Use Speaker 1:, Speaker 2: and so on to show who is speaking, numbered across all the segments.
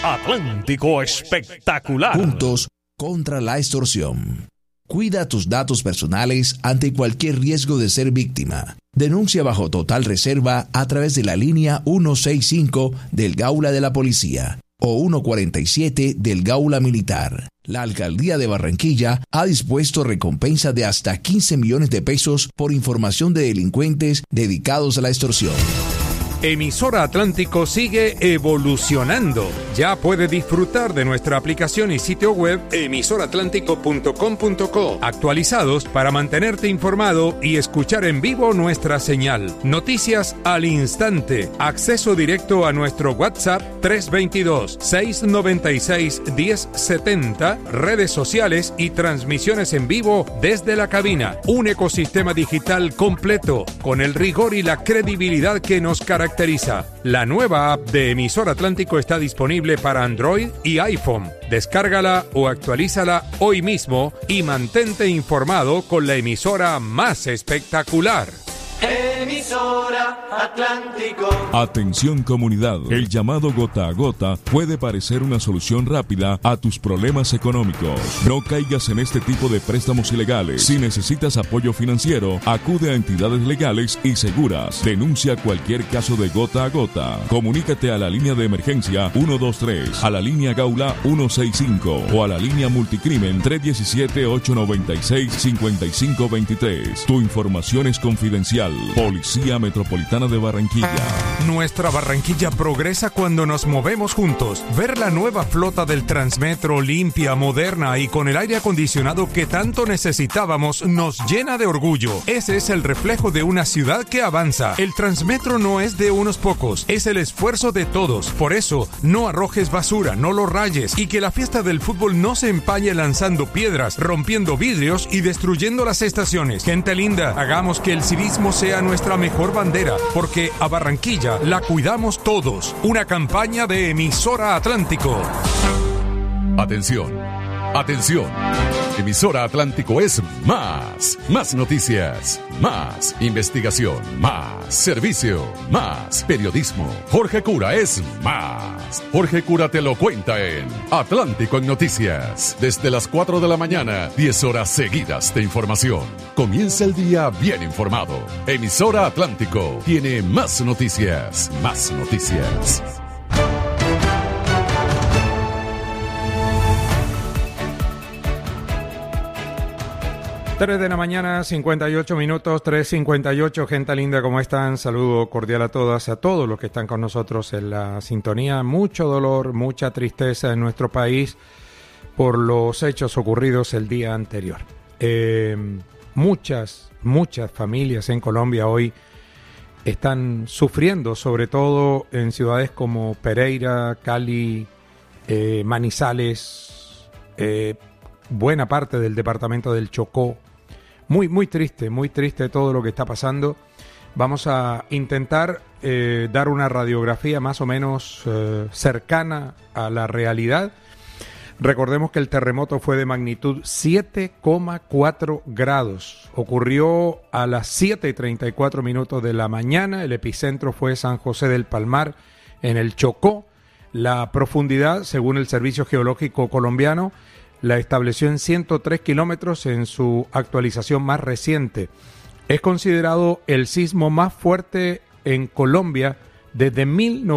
Speaker 1: Atlántico Espectacular.
Speaker 2: Juntos contra la extorsión. Cuida tus datos personales ante cualquier riesgo de ser víctima. Denuncia bajo total reserva a través de la línea 165 del Gaula de la Policía o 147 del Gaula Militar. La Alcaldía de Barranquilla ha dispuesto recompensa de hasta 15 millones de pesos por información de delincuentes dedicados a la extorsión.
Speaker 3: Emisora Atlántico sigue evolucionando. Ya puede disfrutar de nuestra aplicación y sitio web emisoratlántico.com.co, actualizados para mantenerte informado y escuchar en vivo nuestra señal. Noticias al instante. Acceso directo a nuestro WhatsApp 322-696-1070, redes sociales y transmisiones en vivo desde la cabina. Un ecosistema digital completo con el rigor y la credibilidad que nos caracteriza. La nueva app de Emisora Atlántico está disponible para Android y iPhone. Descárgala o actualízala hoy mismo y mantente informado con la emisora más espectacular.
Speaker 4: Emisora Atlántico.
Speaker 5: Atención comunidad, el llamado gota a gota puede parecer una solución rápida a tus problemas económicos. No caigas en este tipo de préstamos ilegales. Si necesitas apoyo financiero, acude a entidades legales y seguras. Denuncia cualquier caso de gota a gota. Comunícate a la línea de emergencia 123, a la línea Gaula 165 o a la línea Multicrimen 317-896-5523. Tu información es confidencial. Policía Metropolitana de Barranquilla.
Speaker 3: Nuestra Barranquilla progresa cuando nos movemos juntos. Ver la nueva flota del Transmetro limpia, moderna y con el aire acondicionado que tanto necesitábamos nos llena de orgullo. Ese es el reflejo de una ciudad que avanza. El Transmetro no es de unos pocos, es el esfuerzo de todos. Por eso, no arrojes basura, no lo rayes y que la fiesta del fútbol no se empañe lanzando piedras, rompiendo vidrios y destruyendo las estaciones. Gente linda, hagamos que el civismo sea nuestra mejor bandera, porque a Barranquilla la cuidamos todos. Una campaña de Emisora Atlántico.
Speaker 6: Atención, atención. Emisora Atlántico es más noticias, más investigación, más servicio, más periodismo. Jorge Cura es más. Jorge Cura te lo cuenta en Atlántico en Noticias. Desde las 4 de la mañana, 10 horas seguidas de información. Comienza el día bien informado. Emisora Atlántico tiene más noticias, más noticias.
Speaker 3: 3 de la mañana, 58 minutos, 3:58, gente linda, ¿cómo están? Saludo cordial a todas, a todos los que están con nosotros en la sintonía. Mucho dolor, mucha tristeza en nuestro país por los hechos ocurridos el día anterior. Muchas familias en Colombia hoy están sufriendo, sobre todo en ciudades como Pereira, Cali, Manizales, buena parte del departamento del Chocó. Muy triste todo lo que está pasando. Vamos a intentar dar una radiografía más o menos cercana a la realidad. Recordemos que el terremoto fue de magnitud 7,4 grados. Ocurrió a las 7:34 minutos de la mañana. El epicentro fue San José del Palmar, en el Chocó. La profundidad, según el Servicio Geológico Colombiano, la estableció en 103 kilómetros en su actualización más reciente. Es considerado el sismo más fuerte en Colombia desde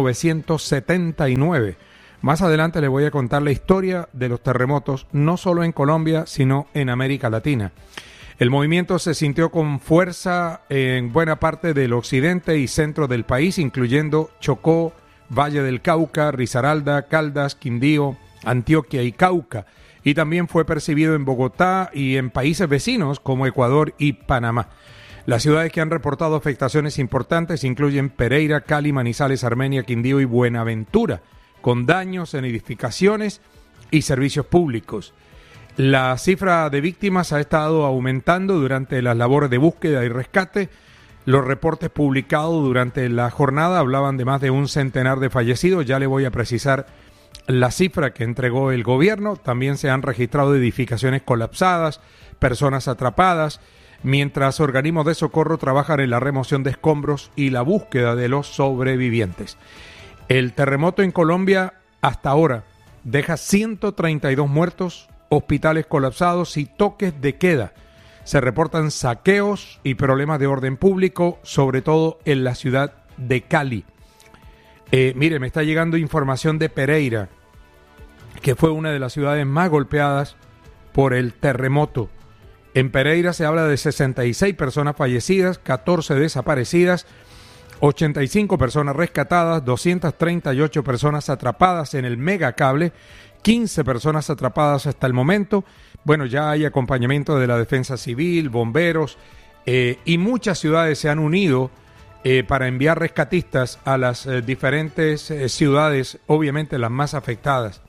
Speaker 3: 1979. Más adelante les voy a contar la historia de los terremotos, no solo en Colombia, sino en América Latina. El movimiento se sintió con fuerza en buena parte del occidente y centro del país, incluyendo Chocó, Valle del Cauca, Risaralda, Caldas, Quindío, Antioquia y Cauca. Y también fue percibido en Bogotá y en países vecinos como Ecuador y Panamá. Las ciudades que han reportado afectaciones importantes incluyen Pereira, Cali, Manizales, Armenia, Quindío y Buenaventura, con daños en edificaciones y servicios públicos. La cifra de víctimas ha estado aumentando durante las labores de búsqueda y rescate. Los reportes publicados durante la jornada hablaban de más de un centenar de fallecidos. Ya le voy a precisar la cifra que entregó el gobierno. También se han registrado edificaciones colapsadas, personas atrapadas, mientras organismos de socorro trabajan en la remoción de escombros y la búsqueda de los sobrevivientes. El terremoto en Colombia hasta ahora deja 132 muertos, hospitales colapsados y toques de queda. Se reportan saqueos y problemas de orden público, sobre todo en la ciudad de Cali. Mire, me está llegando información de Pereira, que fue una de las ciudades más golpeadas por el terremoto. En Pereira se habla de 66 personas fallecidas, 14 desaparecidas, 85 personas rescatadas, 238 personas atrapadas en el megacable, 15 personas atrapadas hasta el momento. Bueno, ya hay acompañamiento de la Defensa Civil, bomberos, y muchas ciudades se han unido para enviar rescatistas a las diferentes ciudades, obviamente las más afectadas.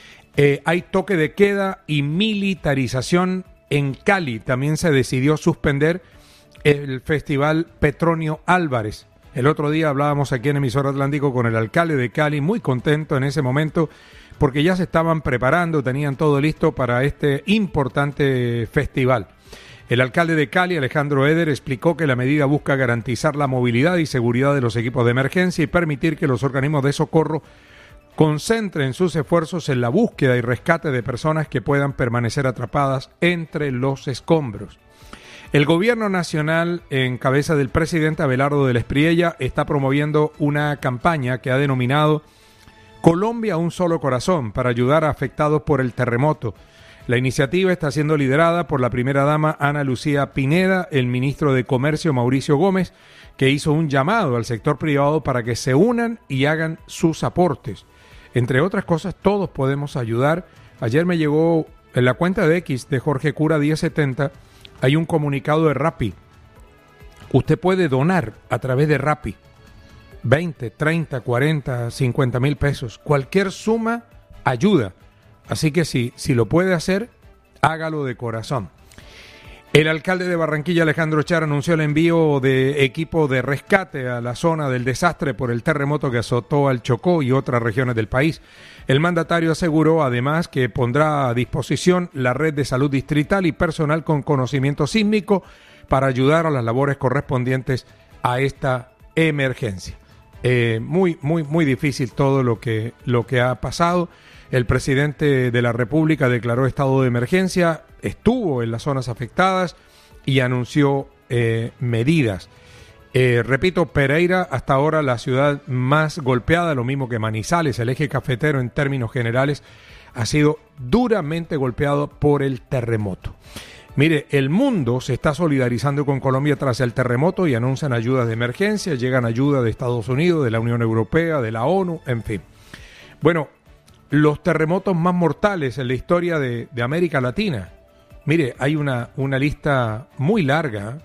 Speaker 3: Hay toque de queda y militarización en Cali. También se decidió suspender el Festival Petronio Álvarez. El otro día hablábamos aquí en Emisora Atlántico con el alcalde de Cali, muy contento en ese momento, porque ya se estaban preparando, tenían todo listo para este importante festival. El alcalde de Cali, Alejandro Eder, explicó que la medida busca garantizar la movilidad y seguridad de los equipos de emergencia y permitir que los organismos de socorro concentren sus esfuerzos en la búsqueda y rescate de personas que puedan permanecer atrapadas entre los escombros. El gobierno nacional, en cabeza del presidente Abelardo del Espriella, está promoviendo una campaña que ha denominado Colombia un solo corazón para ayudar a afectados por el terremoto. La iniciativa está siendo liderada por la primera dama Ana Lucía Pineda, el ministro de Comercio Mauricio Gómez, que hizo un llamado al sector privado para que se unan y hagan sus aportes. Entre otras cosas, todos podemos ayudar. Ayer me llegó en la cuenta de X de Jorge Cura 1070, hay un comunicado de Rappi. Usted puede donar a través de Rappi 20, 30, 40, 50 mil pesos. Cualquier suma ayuda. Así que si lo puede hacer, hágalo de corazón. El alcalde de Barranquilla, Alejandro Char, anunció el envío de equipo de rescate a la zona del desastre por el terremoto que azotó al Chocó y otras regiones del país. El mandatario aseguró además que pondrá a disposición la red de salud distrital y personal con conocimiento sísmico para ayudar a las labores correspondientes a esta emergencia. Muy difícil todo lo que ha pasado. El presidente de la República declaró estado de emergencia, estuvo en las zonas afectadas y anunció medidas. Repito, Pereira hasta ahora la ciudad más golpeada, lo mismo que Manizales, el eje cafetero en términos generales, ha sido duramente golpeado por el terremoto. Mire, el mundo se está solidarizando con Colombia tras el terremoto y anuncian ayudas de emergencia, llegan ayuda de Estados Unidos, de la Unión Europea, de la ONU, en fin. Bueno, los terremotos más mortales en la historia de América Latina. Mire, hay una lista muy larga.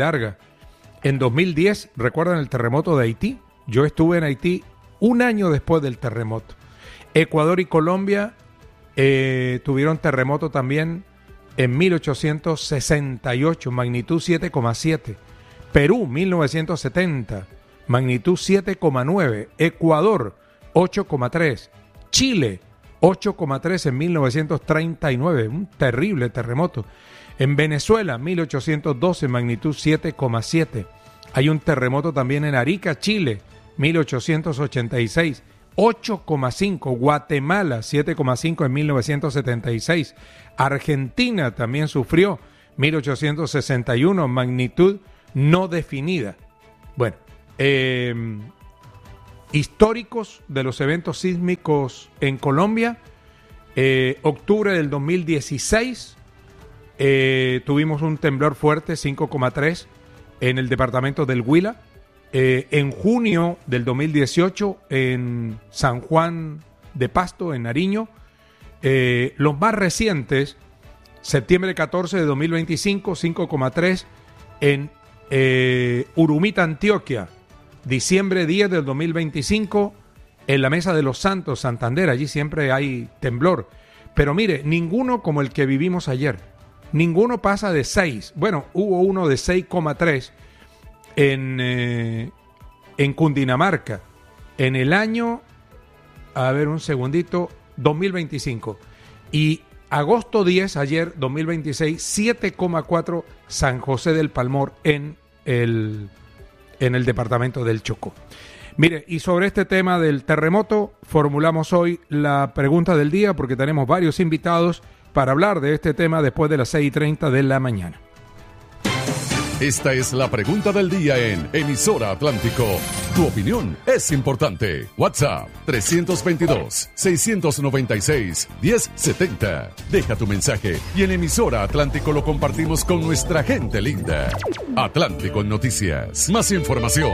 Speaker 3: En 2010, ¿recuerdan el terremoto de Haití? Yo estuve en Haití un año después del terremoto. Ecuador y Colombia tuvieron terremoto también en 1868, magnitud 7,7. Perú, 1970, magnitud 7,9. Ecuador, 8,3. Chile, 8,3 en 1939, un terrible terremoto. En Venezuela, 1812, magnitud 7,7. Hay un terremoto también en Arica, Chile, 1886, 8,5. Guatemala, 7,5 en 1976. Argentina también sufrió, 1861, magnitud no definida. Bueno, históricos de los eventos sísmicos en Colombia. Octubre del 2016 tuvimos un temblor fuerte, 5,3 en el departamento del Huila. En junio del 2018 en San Juan de Pasto, en Nariño. Los más recientes, septiembre 14 de 2025, 5,3 en Urumita, Antioquia. Diciembre 10 del 2025, en la Mesa de los Santos, Santander, allí siempre hay temblor. Pero mire, ninguno como el que vivimos ayer. Ninguno pasa de 6. Bueno, hubo uno de 6,3 en Cundinamarca. En el año, a ver un segundito, 2025. Y agosto 10, ayer, 2026, 7,4 San José del Palmor en el departamento del Chocó. Mire, y sobre este tema del terremoto, formulamos hoy la pregunta del día porque tenemos varios invitados para hablar de este tema después de las 6:30 de la mañana.
Speaker 6: Esta es la pregunta del día en Emisora Atlántico. Tu opinión es importante. WhatsApp 322-696-1070. Deja tu mensaje y en Emisora Atlántico lo compartimos con nuestra gente linda. Atlántico en Noticias. Más información.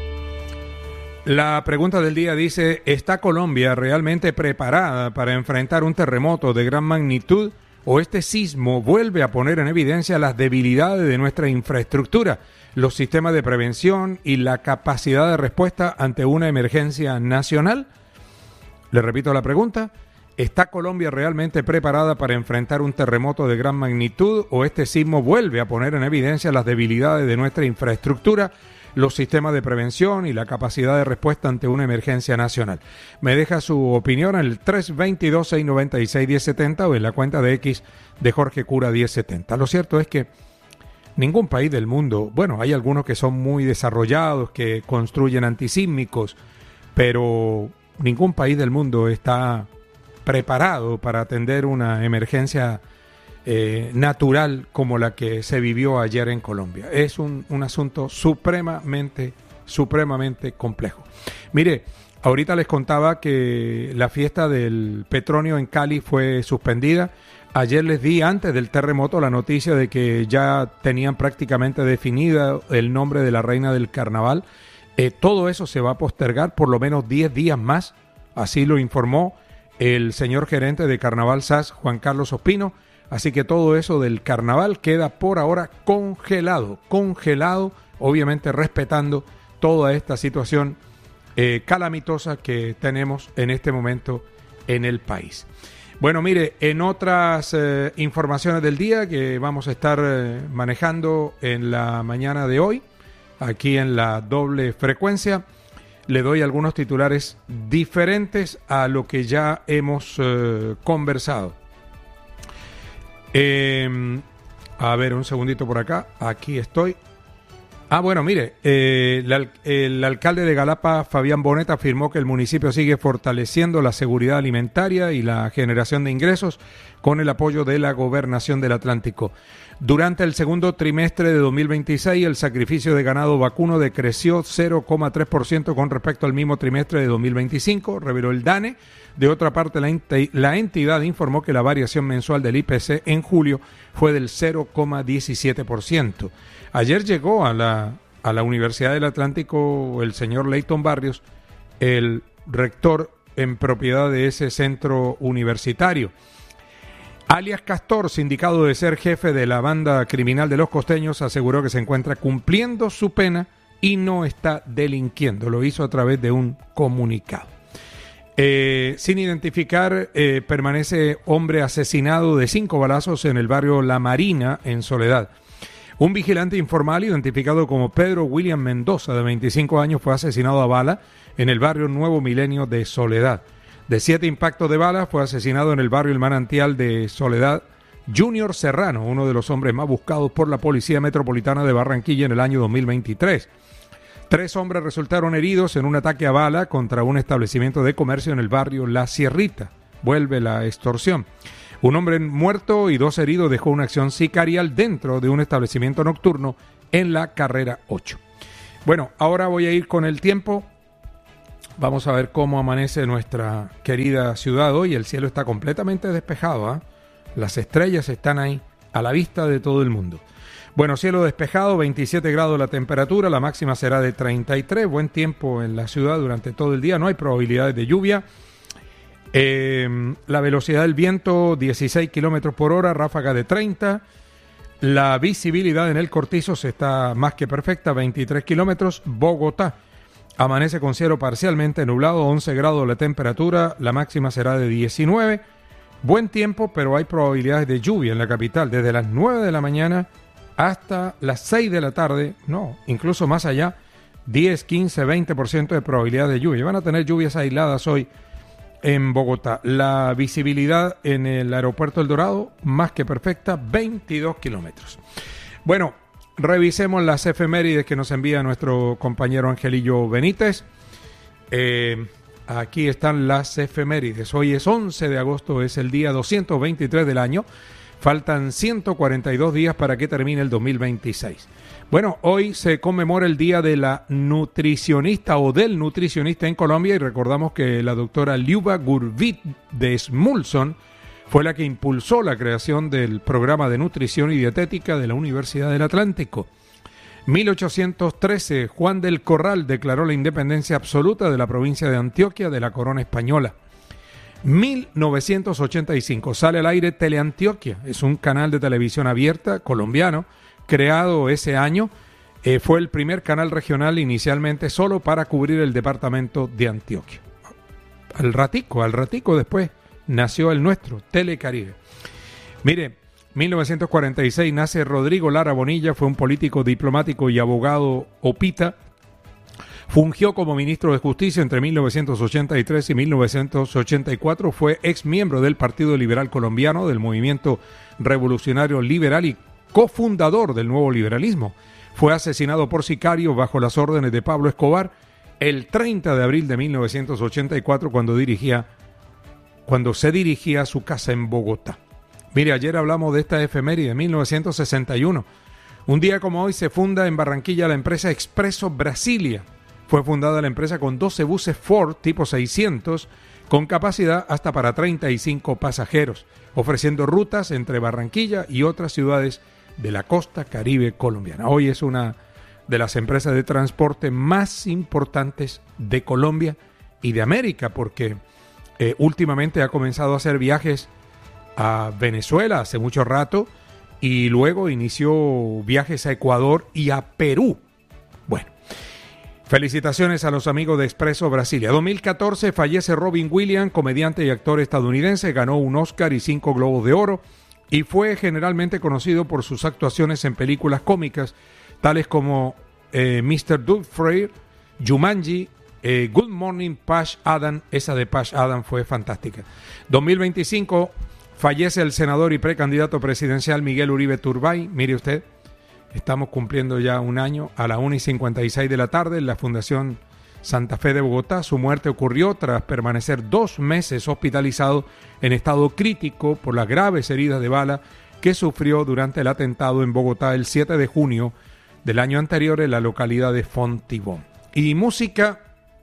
Speaker 3: La pregunta del día dice, ¿está Colombia realmente preparada para enfrentar un terremoto de gran magnitud? ¿O este sismo vuelve a poner en evidencia las debilidades de nuestra infraestructura, los sistemas de prevención y la capacidad de respuesta ante una emergencia nacional? Le repito la pregunta, ¿está Colombia realmente preparada para enfrentar un terremoto de gran magnitud o este sismo vuelve a poner en evidencia las debilidades de nuestra infraestructura, los sistemas de prevención y la capacidad de respuesta ante una emergencia nacional? Me deja su opinión en el 322-696-1070 o en la cuenta de X de Jorge Cura 1070. Lo cierto es que ningún país del mundo, bueno, hay algunos que son muy desarrollados, que construyen antisísmicos, pero ningún país del mundo está preparado para atender una emergencia natural como la que se vivió ayer en Colombia. Es un asunto supremamente complejo. Mire, ahorita les contaba que la fiesta del Petronio en Cali fue suspendida. Ayer les di, antes del terremoto, la noticia de que ya tenían prácticamente definida el nombre de la reina del carnaval. Todo eso se va a postergar por lo menos 10 días más, así lo informó el señor gerente de Carnaval SAS, Juan Carlos Ospino. Así que todo eso del carnaval queda por ahora congelado, obviamente respetando toda esta situación calamitosa que tenemos en este momento en el país. Bueno, mire, en otras informaciones del día que vamos a estar manejando en la mañana de hoy, aquí en la doble frecuencia, le doy algunos titulares diferentes a lo que ya hemos conversado. A ver, un segundito por acá. Aquí estoy. Bueno, mire, el alcalde de Galapa, Fabián Bonet, afirmó que el municipio sigue fortaleciendo la seguridad alimentaria y la generación de ingresos con el apoyo de la Gobernación del Atlántico. Durante el segundo trimestre de 2026, el sacrificio de ganado vacuno decreció 0,3% con respecto al mismo trimestre de 2025, reveló el DANE. De otra parte, la entidad informó que la variación mensual del IPC en julio fue del 0,17%. Ayer llegó a la Universidad del Atlántico el señor Leighton Barrios, el rector en propiedad de ese centro universitario. Alias Castor, sindicado de ser jefe de la banda criminal de Los Costeños, aseguró que se encuentra cumpliendo su pena y no está delinquiendo. Lo hizo a través de un comunicado. Sin identificar, permanece hombre asesinado de 5 balazos en el barrio La Marina, en Soledad. Un vigilante informal identificado como Pedro William Mendoza, de 25 años, fue asesinado a bala en el barrio Nuevo Milenio de Soledad. De 7 impactos de bala, fue asesinado en el barrio El Manantial de Soledad Junior Serrano, uno de los hombres más buscados por la Policía Metropolitana de Barranquilla en el año 2023. 3 hombres resultaron heridos en un ataque a bala contra un establecimiento de comercio en el barrio La Sierrita. Vuelve la extorsión. Un hombre muerto y 2 heridos dejó una acción sicarial dentro de un establecimiento nocturno en la carrera 8. Bueno, ahora voy a ir con el tiempo. Vamos a ver cómo amanece nuestra querida ciudad hoy. El cielo está completamente despejado, ¿eh? Las estrellas están ahí, a la vista de todo el mundo. Bueno, cielo despejado, 27 grados la temperatura, la máxima será de 33. Buen tiempo en la ciudad durante todo el día, no hay probabilidades de lluvia. La velocidad del viento, 16 kilómetros por hora, ráfaga de 30. La visibilidad en el Cortizo está más que perfecta, 23 kilómetros. Bogotá amanece con cielo parcialmente nublado, 11 grados la temperatura, la máxima será de 19. Buen tiempo, pero hay probabilidades de lluvia en la capital, desde las 9 de la mañana hasta las 6 de la tarde, no, incluso más allá, 10, 15, 20% de probabilidad de lluvia. Van a tener lluvias aisladas hoy en Bogotá. La visibilidad en el aeropuerto El Dorado, más que perfecta, 22 kilómetros. Bueno, revisemos las efemérides que nos envía nuestro compañero Angelillo Benítez. Aquí están las efemérides. Hoy es 11 de agosto, es el día 223 del año. Faltan 142 días para que termine el 2026. Bueno, hoy se conmemora el Día de la Nutricionista o del Nutricionista en Colombia y recordamos que la doctora Liuba Gurvit de Smulson fue la que impulsó la creación del programa de nutrición y dietética de la Universidad del Atlántico. 1813, Juan del Corral declaró la independencia absoluta de la provincia de Antioquia de la corona española. 1985, sale al aire Teleantioquia, es un canal de televisión abierta colombiano, creado ese año. Fue el primer canal regional inicialmente solo para cubrir el departamento de Antioquia. Al ratico después nació el nuestro, Telecaribe. Mire, 1946 nace Rodrigo Lara Bonilla, fue un político, diplomático y abogado opita. Fungió como ministro de Justicia entre 1983 y 1984. Fue ex miembro del Partido Liberal Colombiano, del Movimiento Revolucionario Liberal y cofundador del Nuevo Liberalismo. Fue asesinado por sicarios bajo las órdenes de Pablo Escobar el 30 de abril de 1984 cuando se dirigía a su casa en Bogotá. Mire, ayer hablamos de esta efeméride, 1961. Un día como hoy se funda en Barranquilla la empresa Expreso Brasilia. Fue fundada la empresa con 12 buses Ford tipo 600 con capacidad hasta para 35 pasajeros, ofreciendo rutas entre Barranquilla y otras ciudades de la costa caribe colombiana. Hoy es una de las empresas de transporte más importantes de Colombia y de América, porque últimamente ha comenzado a hacer viajes a Venezuela hace mucho rato y luego inició viajes a Ecuador y a Perú. Bueno, felicitaciones a los amigos de Expreso Brasilia. 2014 fallece Robin Williams, comediante y actor estadounidense, ganó un Oscar y 5 Globos de Oro y fue generalmente conocido por sus actuaciones en películas cómicas tales como Mr. Doubtfire, Jumanji, Good Morning Patch Adams. Esa de Patch Adams fue fantástica. 2025 fallece el senador y precandidato presidencial Miguel Uribe Turbay. Mire usted, estamos cumpliendo ya un año. A las 1:56 de la tarde en la Fundación Santa Fe de Bogotá. Su muerte ocurrió tras permanecer 2 meses hospitalizado en estado crítico por las graves heridas de bala que sufrió durante el atentado en Bogotá el 7 de junio del año anterior en la localidad de Fontibón. Y música,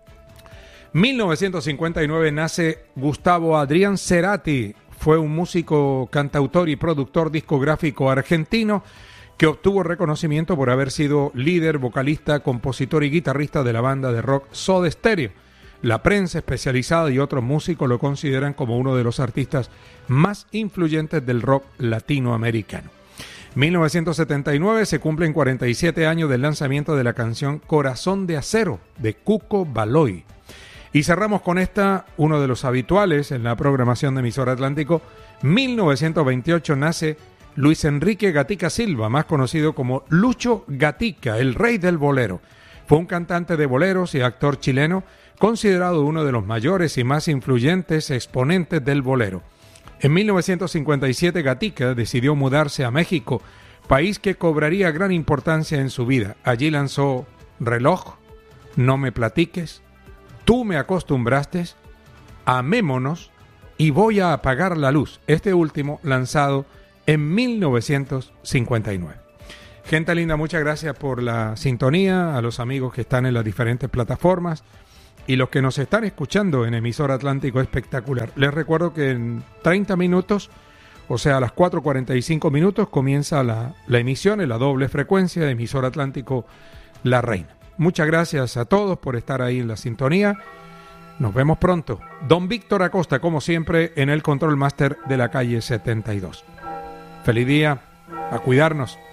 Speaker 3: 1959 nace Gustavo Adrián Cerati. Fue un músico, cantautor y productor discográfico argentino que obtuvo reconocimiento por haber sido líder, vocalista, compositor y guitarrista de la banda de rock Soda Stereo. La prensa especializada y otros músicos lo consideran como uno de los artistas más influyentes del rock latinoamericano. 1979 se cumplen 47 años del lanzamiento de la canción Corazón de Acero de Cuco Baloy. Y cerramos con esta, uno de los habituales en la programación de Emisora Atlántico. 1928 nace Luis Enrique Gatica Silva, más conocido como Lucho Gatica, el rey del bolero. Fue un cantante de boleros y actor chileno, considerado uno de los mayores y más influyentes exponentes del bolero. En 1957 Gatica decidió mudarse a México, país que cobraría gran importancia en su vida. Allí lanzó Reloj, No me platiques, Tú me acostumbraste, Amémonos y Voy a apagar la luz. Este último lanzado en 1959. Gente linda, muchas gracias por la sintonía, a los amigos que están en las diferentes plataformas y los que nos están escuchando en Emisora Atlántico Espectacular. Les recuerdo que en 30 minutos, o sea, a las 4:45 minutos, comienza la emisión en la doble frecuencia de Emisora Atlántico La Reina. Muchas gracias a todos por estar ahí en la sintonía. Nos vemos pronto. Don Víctor Acosta, como siempre, en el Control Master de la calle 72. Feliz día, a cuidarnos.